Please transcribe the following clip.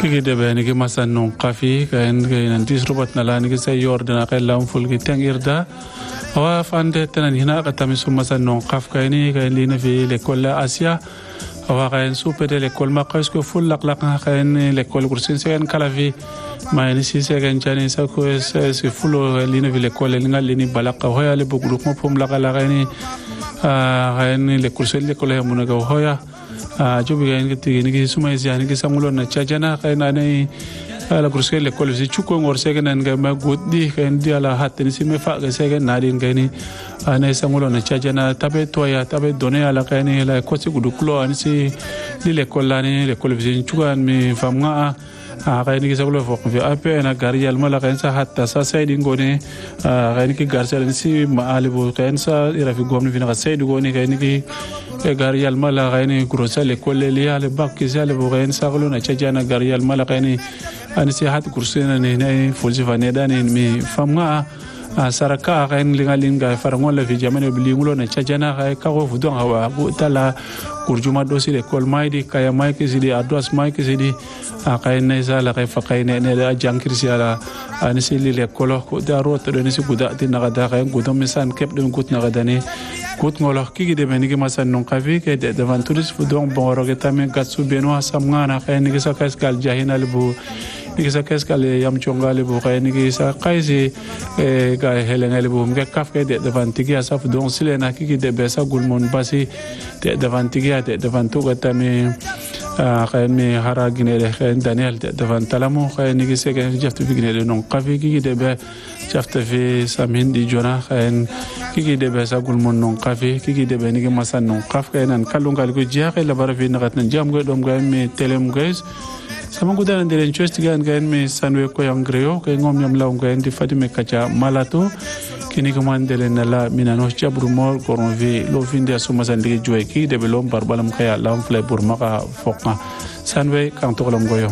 kiki de be ni ki masan non qafi kain kain disrubat nala ni ki say yordana qelam ful ki tangirda awa fande tanan hina qatami sum masan non qaf kaini kain lina fi l'école Asia awa kain super de l'école ma presque full laqlaq kain l'école kursin sen kala fi ma ni si se kan jani sa ko se full lina fi l'école ngal lini balaqa hoya le bugru mo pom laqala kaini kain l'école sel l'école mun ga hoya jobi ga ngi ngi suma ziani ngi sangulo na chajana kaina nei ala kurske le kol si chuko ngor sege nan ga ma guddi kan di ala hatten si me fa ga sege nadin gani ana sangulo na chajana tabe toya tabe done ala kaini la ko si gudu klo an si di le kolani le kol si chukan mi famga kaini ki saglo fo fi ape na gariyal mala kan sa hatta sa saydi ngone kaini ki garsel si ma alibu kan sa ira fi gomni fi na saydi goni kaini ki gariyal mala kaini kurosal le kol le ya le bakki sale bu kaini saglo na chajana gariyal mala kaini ani si hat kursena ne fulsi fane dani mi famga saraka kain lingalin ga farangola fi jamane bilingulo na chajana ka ko fudon hawa tala kurjuma dosi le kol maidi kaya maiki sidi adwas maiki sidi kain ne sala kai fakai ne da jankirsi ala ani si le kolo ko da rot do ne si guda tin na da kain gudom misan kep dum gut na gadane gut ngolo kigi de menigi masan non kafi ke de aventuris fudon boro ke tamen gatsu beno samga na kain ni sa kaskal jahina lebu nikisa keskale yam chongale bu kay nikisa kaisi ga helengale bu mge kafke de davantigi asaf don silena kiki de besa gulmon basi de davantigi de davantu gatami kay mi haragine de kay Daniel de davantalamu kay nikisa ke jaftu bigine de non kafi kiki de be jaftu fi samin di jona kay kiki de besa gulmon non kafi kiki de be nigi masan non kaf kay nan kalungal ko jiaxe la barafi nagat nan jam go dom ga mi telem guys sama gudan de enchestigan gan me sanwe ko yangreo ke ngom yam law gan di fatime kacha malato kini ko mandele nala minano chabru mor koronvi lo finde asuma sandige joeki de belom barbalam kaya lam fle burmaka fokna sanwe kan to lam goyo